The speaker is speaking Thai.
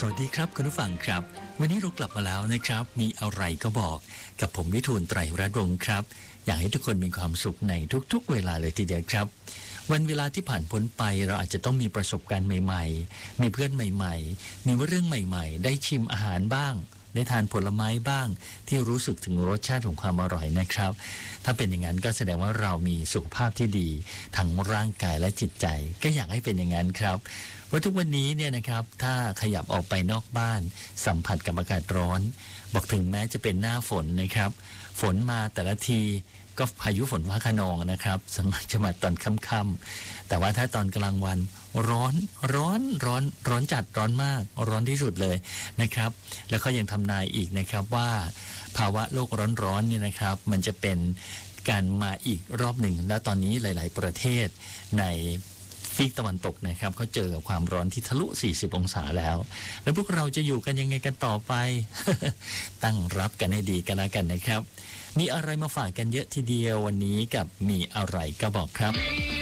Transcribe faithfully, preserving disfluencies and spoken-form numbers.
วัสดีครับคุณผู้ฟังครับวันนี้เรากลับมาแล้วนะครับมีอะไรก็บอกกับผมวิทูลไตรรัตน์วงศ์ครับอยากให้ทุกคนมีความสุขในทุกๆเวลาเลยทีเดียวครับวันเวลาที่ผ่านพ้นไปเราอาจจะต้องมีประสบการณ์ใหม่ๆมีเพื่อนใหม่ๆมีเรื่องใหม่ๆได้ชิมอาหารบ้างได้ทานผลไม้บ้างที่รู้สึกถึงรสชาติของความอร่อยนะครับถ้าเป็นอย่างนั้นก็แสดงว่าเรามีสุขภาพที่ดีทั้งร่างกายและจิตใจก็อยากให้เป็นอย่างนั้นครับว่าทุกวันนี้เนี่ยนะครับถ้าขยับออกไปนอกบ้านสัมผัสกับอากาศร้อนบอกถึงแม้จะเป็นหน้าฝนนะครับฝนมาแต่ละทีก็พายุฝนฟ้าคะนองนะครับสมัยจะมาตอนค่ำๆแต่ว่าถ้าตอนกลางวันร้อนร้อนร้อนร้อนจัดร้อนมากร้อนที่สุดเลยนะครับแล้วก็ยังทำนายอีกนะครับว่าภาวะโลกร้อนๆเนี่ยนะครับมันจะเป็นการมาอีกรอบหนึ่งและตอนนี้หลายๆประเทศในซีกตะวันตกนะครับเขาเจอกับความร้อนที่ทะลุสี่สิบองศาแล้วแล้วพวกเราจะอยู่กันยังไงกันต่อไป ตั้งรับกันให้ดีกันแล้วกันนะครับมีอะไรมาฝากกันเยอะทีเดียววันนี้กับมีอะไรก็บอกครับ